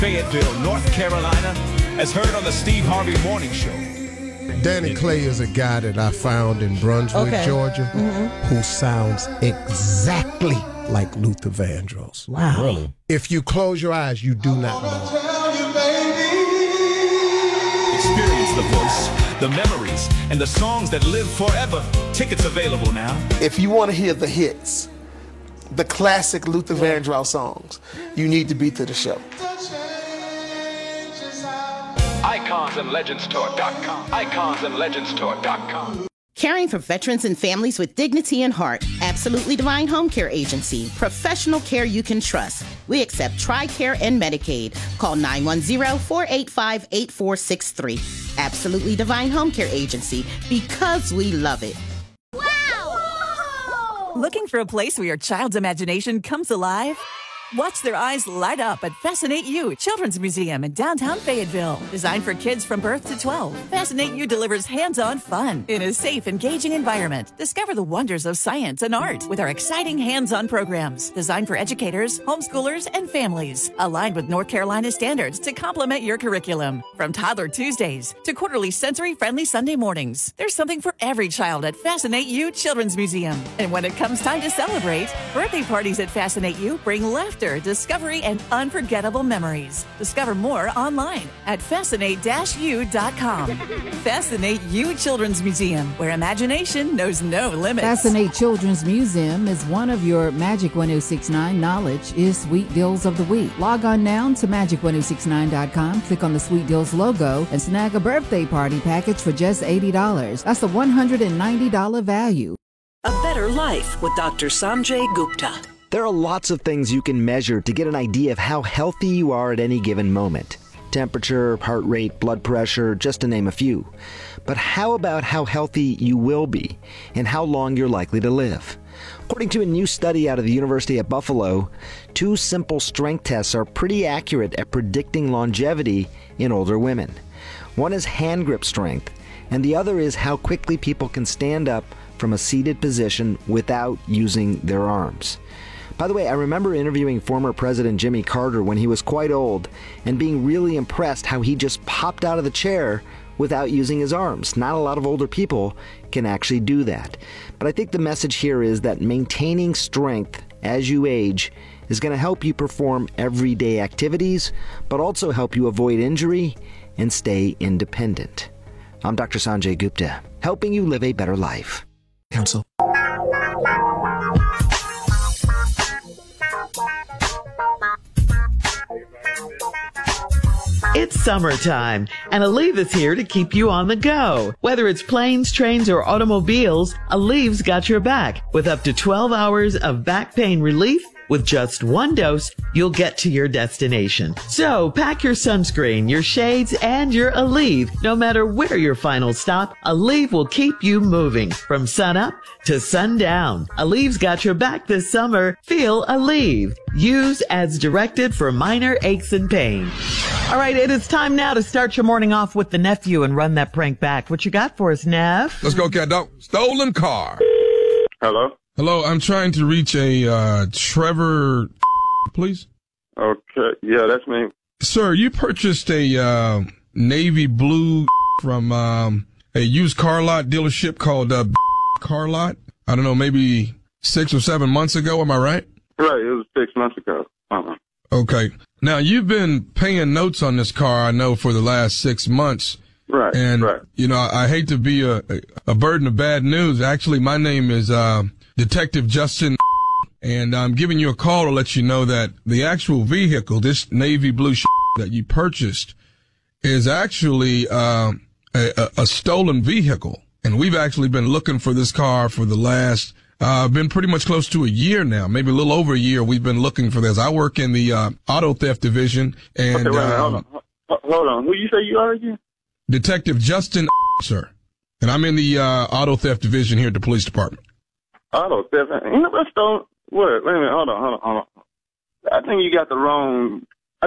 Fayetteville, North Carolina, as heard on the Steve Harvey Morning Show. Danny Clay is a guy that I found in Brunswick, Georgia, who sounds exactly like Luther Vandross. Wow. Really? If you close your eyes, you do not know. Experience the voice, the memories, and the songs that live forever. Tickets available now. If you want to hear the hits, the classic Luther Vandross songs, you need to be to the show. IconsandLegendsTour.com. IconsandLegendsTour.com. Caring for veterans and families with dignity and heart. Absolutely Divine Home Care Agency. Professional care you can trust. We accept TRICARE and Medicaid. Call 910-485-8463. Absolutely Divine Home Care Agency, because we love it. Wow! Looking for a place where your child's imagination comes alive? Watch their eyes light up at Fascinate You Children's Museum in downtown Fayetteville. Designed for kids from birth to 12, Fascinate You delivers hands-on fun in a safe, engaging environment. Discover the wonders of science and art with our exciting hands-on programs designed for educators, homeschoolers, and families. Aligned with North Carolina standards to complement your curriculum. From Toddler Tuesdays to quarterly sensory-friendly Sunday mornings, there's something for every child at Fascinate You Children's Museum. And when it comes time to celebrate, birthday parties at Fascinate You bring laughter, discovery, and unforgettable memories. Discover more online at fascinate-u.com. Fascinate You Children's Museum, where imagination knows no limits. Fascinate Children's Museum is one of your Magic 1069 knowledge is Sweet Deals of the Week. Log on now to magic1069.com, click on the Sweet Deals logo, and snag a birthday party package for just $80. That's a $190 value. A Better Life with Dr. Sanjay Gupta. There are lots of things you can measure to get an idea of how healthy you are at any given moment. Temperature, heart rate, blood pressure, just to name a few. But how about how healthy you will be and how long you're likely to live? According to a new study out of the University at Buffalo, 2 simple strength tests are pretty accurate at predicting longevity in older women. One is hand grip strength, and the other is how quickly people can stand up from a seated position without using their arms. By the way, I remember interviewing former President Jimmy Carter when he was quite old and being really impressed how he just popped out of the chair without using his arms. Not a lot of older people can actually do that. But I think the message here is that maintaining strength as you age is going to help you perform everyday activities, but also help you avoid injury and stay independent. I'm Dr. Sanjay Gupta, helping you live a better life. Counsel. It's summertime, and Aleve is here to keep you on the go. Whether it's planes, trains, or automobiles, Aleve's got your back. With up to 12 hours of back pain relief, with just 1 dose, you'll get to your destination. So pack your sunscreen, your shades, and your Aleve. No matter where your final stop, Aleve will keep you moving from sun up to sundown. Aleve's got your back this summer. Feel Aleve. Use as directed for minor aches and pain. All right, it is time now to start your morning off with the nephew and run that prank back. What you got for us, Neff? Let's go, cat dog. Stolen car. Hello? Hello, I'm trying to reach a Trevor, please. Okay, yeah, that's me. Sir, you purchased a navy blue from a used car lot dealership called Car Lot. I don't know, maybe 6 or 7 months ago. Am I right? Right, it was 6 months ago. Okay. Now, you've been paying notes on this car, I know, for the last 6 months. Right, and, right. You know, I hate to be a burden of bad news. Actually, my name is Detective Justin, and I'm giving you a call to let you know that the actual vehicle, this navy blue that you purchased, is actually a stolen vehicle. And we've actually been looking for this car for the last, been pretty much close to a year now, maybe a little over a year. We've been looking for this. I work in the auto theft division. And okay, wait, hold on. Who you say you are again? Detective Justin, sir. And I'm in the auto theft division here at the police department. Auto theft? You know, that's stolen. Wait a minute. Hold on. I think you got the wrong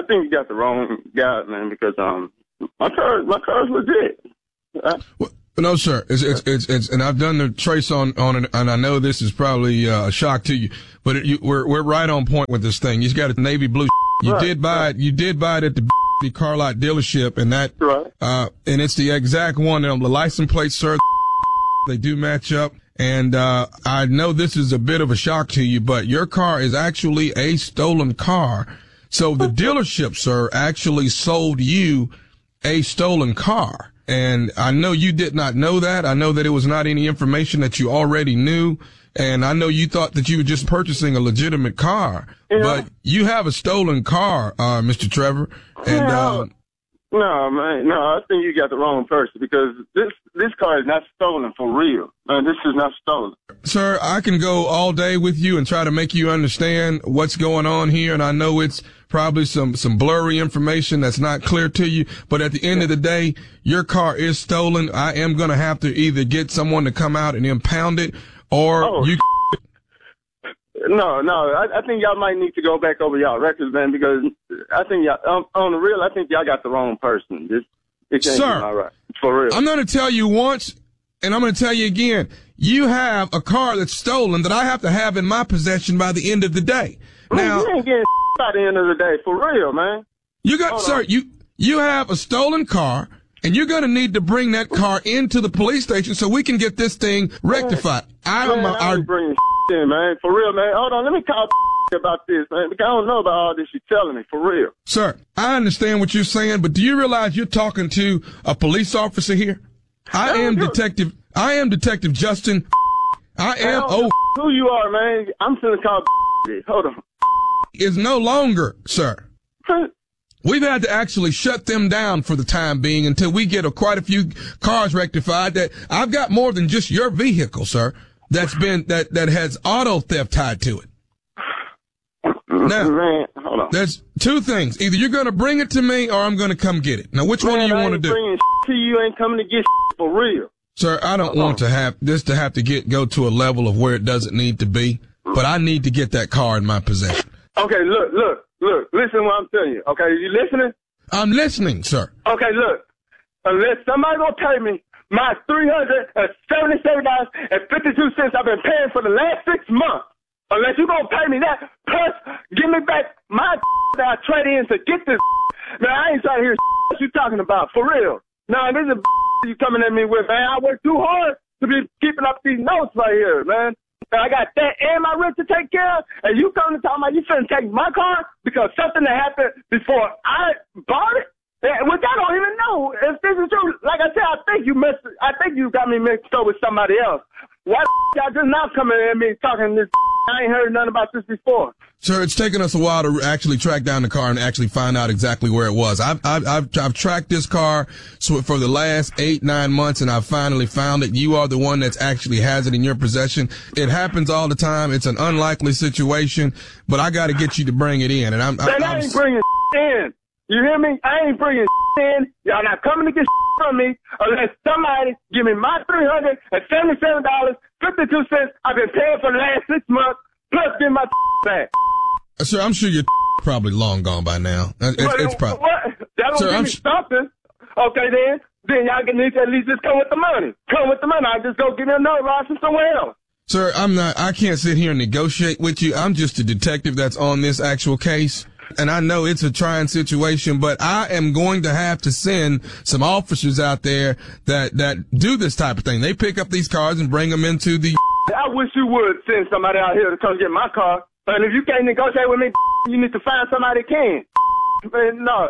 guy, man, because my car's legit. Well, no, sir. It's and I've done the trace on it, and I know this is probably a shock to you, but we're right on point with this thing. He's got a navy blue You did buy it. You did buy it at the car lot dealership, and that, and it's the exact one. The license plate, sir, they do match up. And I know this is a bit of a shock to you, but your car is actually a stolen car. So the dealership, sir, actually sold you a stolen car. And I know you did not know that. I know that it was not any information that you already knew. And I know you thought that you were just purchasing a legitimate car. Yeah. But you have a stolen car, Mr. Trevor. And no, man, no, I think you got the wrong person, because this car is not stolen for real. Man, this is not stolen. Sir, I can go all day with you and try to make you understand what's going on here, and I know it's probably some blurry information that's not clear to you, but at the end of the day, your car is stolen. I am going to have to either get someone to come out and impound it, or you... No, I think y'all might need to go back over y'all records, man, because I think y'all, on the real, I think y'all got the wrong person. It can't be all right. For real. I'm going to tell you once, and I'm going to tell you again. You have a car that's stolen that I have to have in my possession by the end of the day. Man, now, you ain't getting by the end of the day, for real, man. You have a stolen car, and you're going to need to bring that car into the police station so we can get this thing rectified. I ain't bringing in, man. For real, man. Hold on, let me call about this, man. Because I don't know about all this you're telling me, for real. Sir, I understand what you're saying, but do you realize you're talking to a police officer here? I am Detective Justin. Who you are, man? I'm finna call. Hold on. Is no longer, sir. We've had to actually shut them down for the time being until we get quite a few cars rectified. That I've got more than just your vehicle, sir. That has auto theft tied to it. Now, man, hold on. There's two things. Either you're going to bring it to me or I'm going to come get it. Now, which one do you want to do? Bringing to you, ain't coming to get for real. Sir, I don't want to have this to have to go to a level of where it doesn't need to be, but I need to get that car in my possession. Okay, look. Listen to what I'm telling you. Okay, are you listening? I'm listening, sir. Okay, look. Unless somebody gonna pay me my $377.52 I've been paying for the last 6 months. Unless you gonna pay me that, plus give me back my that I trade in to get this. Man, I ain't trying to hear what you talking about, for real. Nah, this is you coming at me with, man. I work too hard to be keeping up these notes right here, man. And I got that and my rent to take care of, and you coming to talk about you finna take my car because something that happened before I bought it? Which I don't even know if this is true. Like I said, I think you got me mixed up with somebody else. Why y'all just now coming at me talking this? I ain't heard nothing about this before. Sir, it's taken us a while to actually track down the car and actually find out exactly where it was. I've tracked this car for the last 8-9 months, and I've finally found it. You are the one that's actually has it in your possession. It happens all the time. It's an unlikely situation, but I got to get you to bring it in. And I ain't bringing in. You hear me? I ain't bringing in. Y'all not coming to get from me unless somebody give me my $377.52 I've been paying for the last 6 months, plus get my back. Sir, I'm sure you're probably long gone by now. It's probably. What? That don't give me something. Okay, then y'all need to at least just come with the money. Come with the money. I just go get another ride from somewhere else. Sir, I can't sit here and negotiate with you. I'm just a detective that's on this actual case. And I know it's a trying situation, but I am going to have to send some officers out there that do this type of thing. They pick up these cars and bring them into the... I wish you would send somebody out here to come get my car. And if you can't negotiate with me, you need to find somebody that can. No,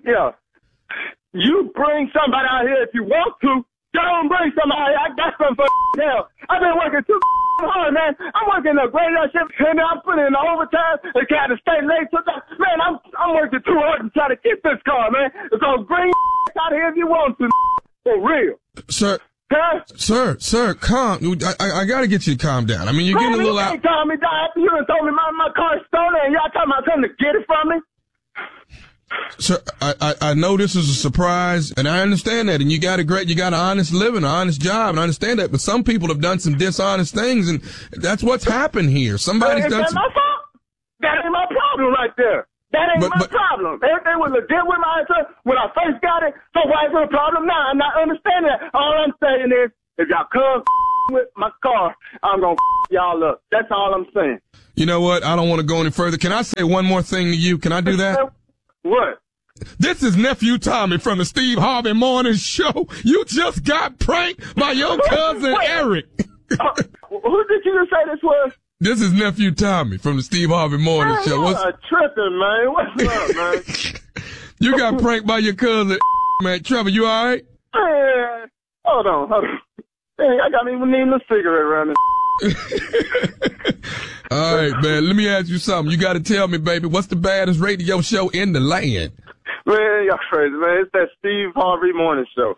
you bring somebody out here if you want to. Don't bring somebody. I got something for hell. I've been working too hard, man. I'm working a great shit, and I'm putting in the overtime and got to stay late. Man, I'm working too hard to try to get this car, man. So bring out here if you want to, for real. Sir. Huh? Sir, calm. I got to get you to calm down. I mean, you're getting a little out. You can't calm me down after you done told me my car's stolen and y'all talking about coming to get it from me. Sir, I know this is a surprise, and I understand that, and you got an honest living, an honest job, and I understand that, but some people have done some dishonest things, and that's what's happened here. Somebody's done some... my fault? That ain't my problem right there. That ain't my problem. Everything was legit with my answer when I first got it, so why is it a problem now? I'm not understanding that. All I'm saying is, if y'all come with my car, I'm gonna y'all up. That's all I'm saying. You know what? I don't want to go any further. Can I say one more thing to you? Can I do that? What? This is Nephew Tommy from the Steve Harvey Morning Show. You just got pranked by your cousin Eric. Who did you say this was? This is Nephew Tommy from the Steve Harvey Morning Show. What's tripping, man? What's up, man? You got pranked by your cousin, man. Trevor, you all right? Man, hold on. Dang, I got me needing a cigarette around this. All right, man. Let me ask you something. You got to tell me, baby, what's the baddest radio show in the land? Man, y'all crazy, man. It's that Steve Harvey Morning Show.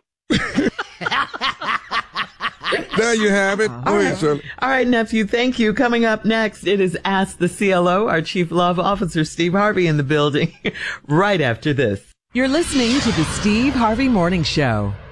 There you have it. All right, nephew. Thank you. Coming up next, it is Ask the CLO, our Chief Love Officer, Steve Harvey, in the building right after this. You're listening to the Steve Harvey Morning Show.